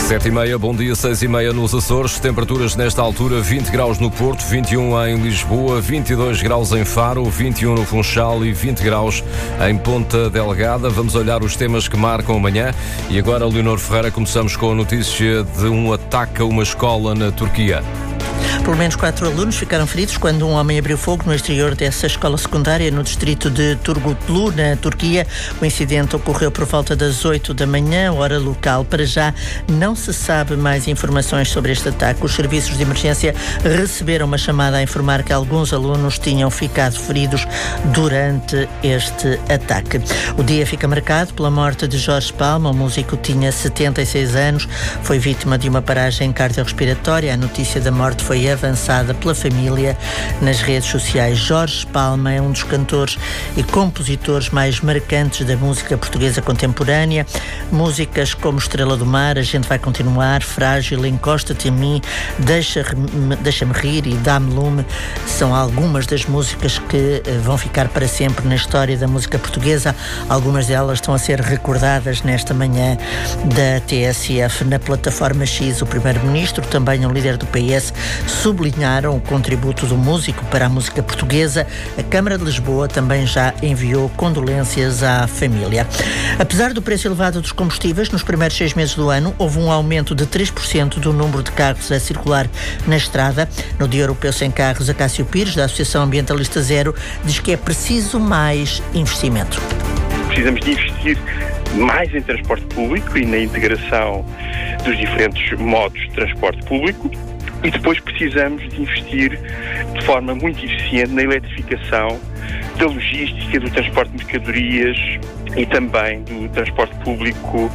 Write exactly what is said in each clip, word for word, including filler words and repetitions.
Sete e meia, bom dia, seis e meia nos Açores, temperaturas nesta altura, vinte graus no Porto, vinte e um em Lisboa, vinte e dois graus em Faro, vinte e um no Funchal e vinte graus em Ponta Delgada. Vamos olhar os temas que marcam amanhã. E agora, Leonor Ferreira, começamos com a notícia de um ataque a uma escola na Turquia. Pelo menos quatro alunos ficaram feridos quando um homem abriu fogo no exterior dessa escola secundária no distrito de Turgutlu, na Turquia. O incidente ocorreu por volta das oito da manhã, hora local. Para já não se sabe mais informações sobre este ataque. Os serviços de emergência receberam uma chamada a informar que alguns alunos tinham ficado feridos durante este ataque. O dia fica marcado pela morte de Jorge Palma. O músico tinha setenta e seis anos, foi vítima de uma paragem cardiorrespiratória. A notícia da morte foi avançada pela família nas redes sociais. Jorge Palma é um dos cantores e compositores mais marcantes da música portuguesa contemporânea. Músicas como Estrela do Mar, A Gente Vai Continuar, Frágil, Encosta-te em Mim, Deixa-me Deixa-me Rir e Dá-me Lume são algumas das músicas que vão ficar para sempre na história da música portuguesa. Algumas delas estão a ser recordadas nesta manhã da T S F. Na plataforma X, o primeiro-ministro, também o líder do P S, sublinharam o contributo do músico para a música portuguesa. A Câmara de Lisboa também já enviou condolências à família. Apesar do preço elevado dos combustíveis, nos primeiros seis meses do ano, houve um aumento de três por cento do número de carros a circular na estrada. No Dia Europeu Sem Carros, Acácio Pires, da Associação Ambientalista Zero, diz que é preciso mais investimento. Precisamos de investir mais em transporte público e na integração dos diferentes modos de transporte público. E depois precisamos de investir de forma muito eficiente na eletrificação da logística, do transporte de mercadorias e também do transporte público.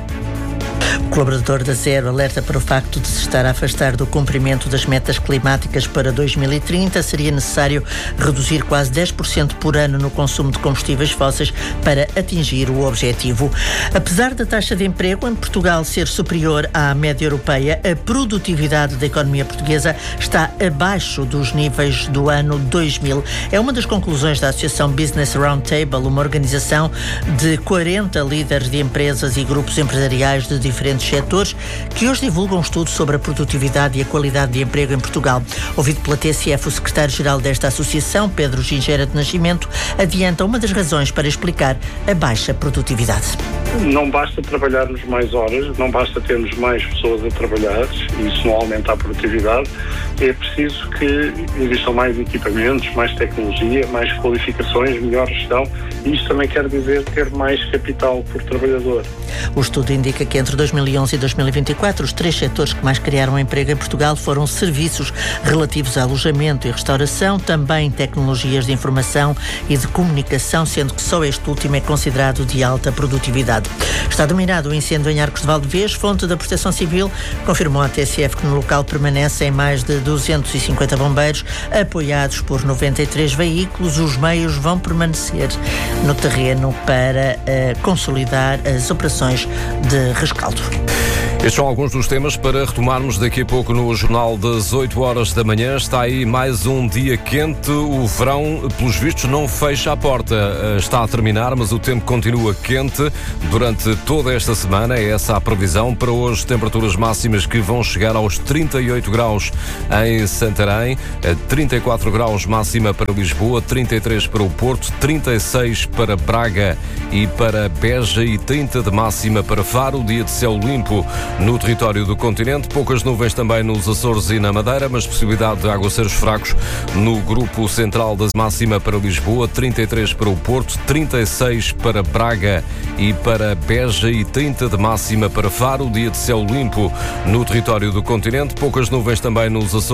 O colaborador da Zero alerta para o facto de se estar a afastar do cumprimento das metas climáticas para dois mil e trinta. Seria necessário reduzir quase dez por cento por ano no consumo de combustíveis fósseis para atingir o objetivo. Apesar da taxa de emprego em Portugal ser superior à média europeia, a produtividade da economia portuguesa está abaixo dos níveis do ano dois mil. É uma das conclusões da Associação Business Roundtable, uma organização de quarenta líderes de empresas e grupos empresariais de diferentes setores, que hoje divulgam um estudo sobre a produtividade e a qualidade de emprego em Portugal. Ouvido pela T S F, o secretário-geral desta associação, Pedro Gingera de Nascimento, adianta uma das razões para explicar a baixa produtividade. Não basta trabalharmos mais horas, não basta termos mais pessoas a trabalhar, isso não aumenta a produtividade. É preciso que existam mais equipamentos, mais tecnologia, mais qualificações, melhor gestão, e isto também quer dizer ter mais capital por trabalhador. O estudo indica que entre dois mil e onze e dois mil e vinte e quatro, os três setores que mais criaram emprego em Portugal foram serviços relativos a alojamento e restauração, também tecnologias de informação e de comunicação, sendo que só este último é considerado de alta produtividade. Está dominado o incêndio em Arcos de Valdevez. Fonte da Proteção Civil confirmou à T S F que no local permanecem mais de duzentos e cinquenta bombeiros, apoiados por noventa e três veículos. Os meios vão permanecer no terreno para uh, consolidar as operações de rescaldo. Estes são alguns dos temas para retomarmos daqui a pouco no Jornal das oito horas da manhã. Está aí mais um dia quente. O verão, pelos vistos, não fecha a porta. Está a terminar, mas o tempo continua quente durante toda esta semana. É essa a previsão para hoje. Temperaturas máximas que vão chegar aos trinta e oito graus em Santarém, trinta e quatro graus máxima para Lisboa, trinta e três para o Porto, trinta e seis para Braga e para Beja e trinta de máxima para Faro. Dia de céu limpo no território do continente, poucas nuvens também nos Açores e na Madeira, mas possibilidade de aguaceiros fracos no grupo central da máxima para Lisboa, trinta e três para o Porto, trinta e seis para Braga e para Beja e trinta de máxima para Faro. Dia de céu limpo no território do continente, poucas nuvens também nos Açores